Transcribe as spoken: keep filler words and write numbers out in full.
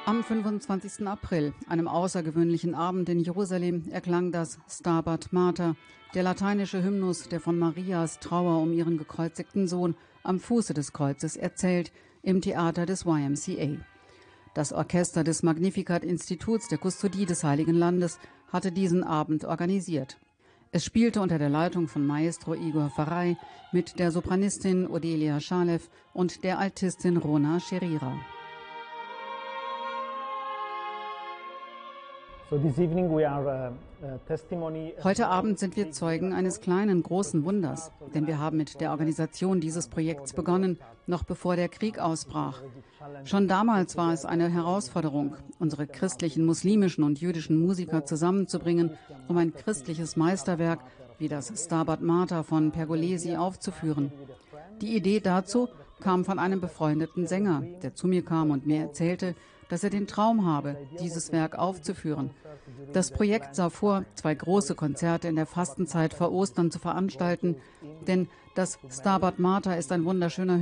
Am fünfundzwanzigsten April, einem außergewöhnlichen Abend in Jerusalem, erklang das Stabat Mater, der lateinische Hymnus, der von Marias Trauer um ihren gekreuzigten Sohn am Fuße des Kreuzes erzählt, im Theater des Y M C A. Das Orchester des Magnificat-Instituts der Kustodie des Heiligen Landes hatte diesen Abend organisiert. Es spielte unter der Leitung von Maestro Igor Farray mit der Sopranistin Odelia Shalev und der Altistin Rona Sherira. Heute Abend sind wir Zeugen eines kleinen, großen Wunders, denn wir haben mit der Organisation dieses Projekts begonnen, noch bevor der Krieg ausbrach. Schon damals war es eine Herausforderung, unsere christlichen, muslimischen und jüdischen Musiker zusammenzubringen, um ein christliches Meisterwerk wie das Stabat Mater von Pergolesi aufzuführen. Die Idee dazu kam von einem befreundeten Sänger, der zu mir kam und mir erzählte, dass er den Traum habe, dieses Werk aufzuführen. Das Projekt sah vor, zwei große Konzerte in der Fastenzeit vor Ostern zu veranstalten, denn das Stabat Mater ist ein wunderschöner